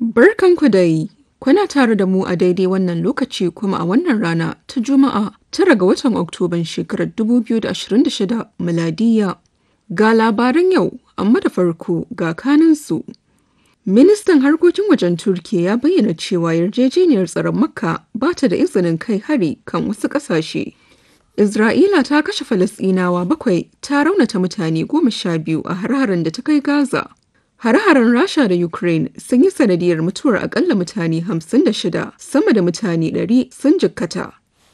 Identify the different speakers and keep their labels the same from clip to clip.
Speaker 1: Barkanku dai, kuna tare da mu a daidai wannan lokaci kuma a wannan rana ta Juma'a 9 ga watan Oktoban shekarar 2026 miladiyya. Ga labaran yau, amma da farko ga kanunsu. Ministan harkokin wajen Turkiyya ya bayyana cewa yarjejeniyar tsaron Makka ba ta da izinin kai hari kan wasu ƙasashe. Isra'ila ta kashe Falasɗinawa 7 ta raunata mutane 12 a hare-haren da ta kai Gaza. Hare-haren Rasha da Ukraine sun yi sanadiyar mutuwar akalla mutane 56, sama da mutane 100 sun jikkata.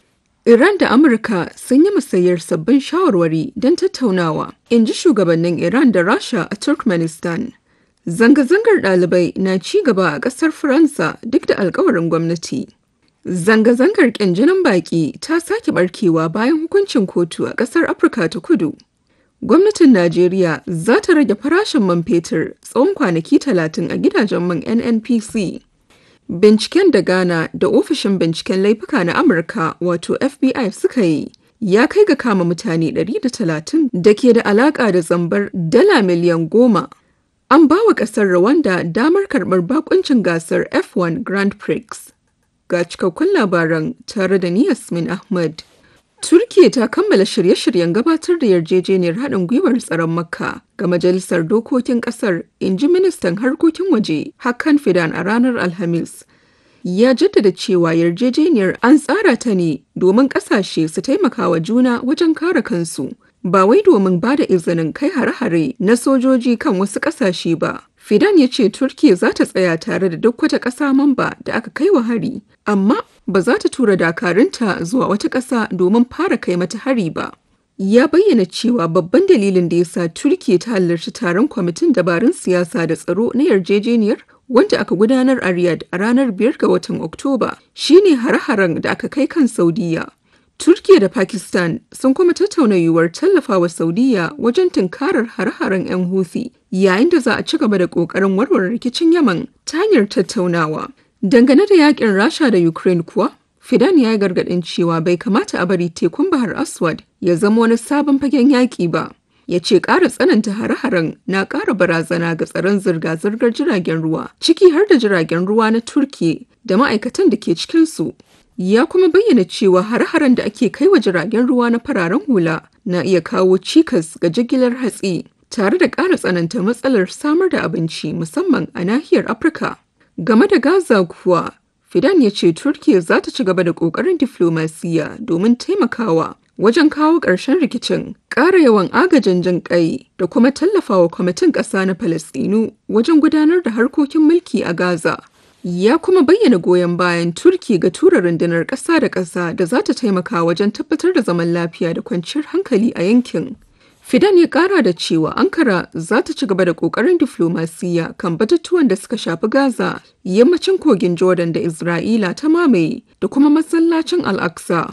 Speaker 1: Iran da Amurka sun yi musayar sabbin shawarwari don tattaunawa, in ji shugabannin Iran da Rasha a Turkmenistan. Zanga-zangar ɗalibai na ci gaba a ƙasar Faransa duk da alkawarin gwamnati. Zanga-zangar ƙin jinin baƙi ta sake barkewa bayan hukuncin kotu a ƙasar Afirka ta Kudu. Gwamnatin Najeriya za ta rage farashin man fetur tsawon kwanaki 30 a gidajen man NNPC. Binciken da Ghana da Ofishin Binciken Laifuka na Amurka wato FBI suka yi ya kai ga kama mutane 130 da ke da alaƙa da zambar dala miliyan 10. An ba wa ƙasar Rwanda damar karɓar bakuncin gasar F1 Grand Prix. Ga cikakkun labaran tare da ni Yasmin Ahmad. Turkiyya ta kammala shirye-shiryen gabatar da yarjejeniyar haɗin gwiwar tsaron Makka ga Majalisar Dokokin ƙasar, in ji Ministan Harkokin Waje Hakan Fidan a ranar Alhamis. Ya jaddada cewa yarjejeniyar an tsara ta ne domin ƙasashe su taimaka wa juna wajen kare kansu, ba wai domin ba da izinin kai hare-hare na sojoji kan wasu ƙasashe ba. Fidan ya ce Turkiyya za ta tsaya tare da duk wata ƙasa mamba da aka kai wa hari, amma ba za ta tura dakarunta zuwa wata ƙasa domin fara kai mata hari ba. Ya bayyana cewa babban dalilin da ya sa Turkiyya ta halarci taron kwamitin dabarun siyasa da tsaro na yarjejeniyar wanda aka gudanar a Riyadh a ranar 5 ga watan Oktoba shine hare-haren da aka kai kan Saudiyya. Turkiyya da Pakistan sun kuma tattauna yiwuwar tallafawa Saudiyya wajen tunkarar hare-haren 'yan Houthi yayin da za a ci gaba da ƙoƙarin warware rikicin Yaman ta hanyar tattaunawa. Dangane da yakin Rasha da Ukraine kuwa, Fidan ya yi gargaɗin cewa bai kamata a bari tekun Bahar Aswad ya zama wani sabon fagen yaƙi ba. Ya ce ƙara tsananta hare-haren na ƙara barazana ga tsaron zirga-zirgar jiragen ruwa, ciki har da jiragen ruwa na Turkiyya da ma'aikatan da ke cikinsu. Ya kuma bayyana cewa hare-haren da ake kai wa jiragen ruwa na fararen hula na iya kawo cikas ga jigilar hatsi, tare da ƙara tsananta matsalar samar da abinci musamman a nahiyar Afirka. Game da Gaza kuwa, Fidan ya ce Turkiyya za ta ci gaba da ƙoƙarin diflomasiyya domin taimakawa wajen kawo ƙarshen rikicin, ƙara yawan agajin jin ƙai da kuma tallafawa kwamitin ƙasa na Falasɗinu wajen gudanar da harkokin mulki a Gaza. Ya kuma bayyana goyon bayan Turkiyya ga tura rundunar ƙasa da ƙasa da za ta taimaka wajen tabbatar da zaman lafiya da kwanciyar hankali a yankin. Fidan ya ƙara da cewa Ankara za ta ci gaba da ƙoƙarin diflomasiyya kan batutuwan da suka shafi Gaza, yammacin kogin Jordan da Isra'ila ta mamaye da kuma masallacin Al-Aqsa.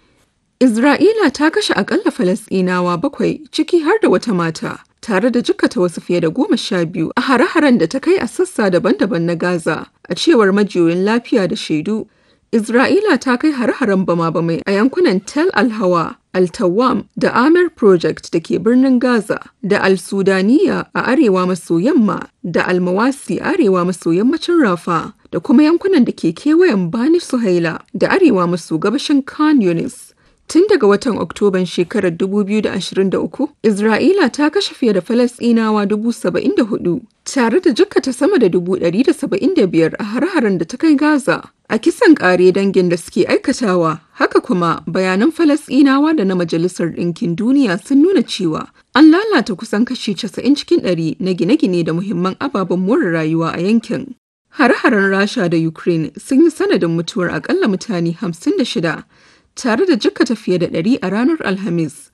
Speaker 1: Isra'ila ta kashe akalla Falasɗinawa 7 ciki har da wata mata, tare da jikkata wasu fiye da 12 a hare-haren da ta kai a sassa daban-daban na Gaza, a cewar majiyoyin lafiya da shaidu. Isra'ila ta kai hare-haren bama-bamai a yankunan Tel Al-Hawa, Al-Tawam da Amer Project da ke birnin Gaza, da Al-Sudaniya a arewa maso yamma, da Al-Mawasi arewa maso yammacin Rafa, da kuma yankunan da ke kewayen Bani Suhaila da arewa maso gabashin Khan Yunis. Tun daga watan Oktoban shekarar 2023, Isra'ila ta kashe fiye da Falasɗinawa 74,000 tare da jikkata sama da 175,000 a hare-haren da ta kai Gaza. A kisan ƙare dangin da suke aikatawa, haka kuma bayanan Falasɗinawa da na Majalisar Ɗinkin Duniya sun nuna cewa an lalata kusan kashi 90 cikin 100 na gine-gine da muhimman ababen more rayuwa a yankin. Hare-haren Rasha da Ukraine sun yi sanadin mutuwar akalla mutane 56 tare da jikkata fiye da 100 a ranar Alhamis.